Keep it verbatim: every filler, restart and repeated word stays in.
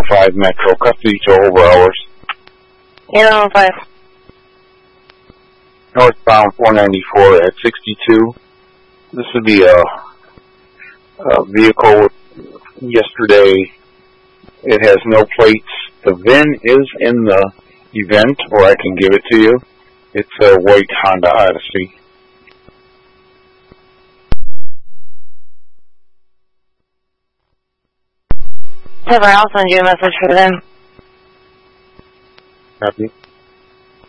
five Metro, custody to over hours. eight oh five. Northbound four ninety-four at sixty-two. This would be a, a vehicle yesterday. It has no plates. The V I N is in the event, or I can give it to you. It's a white Honda Odyssey. Trevor, I'll send you a message for them. Copy.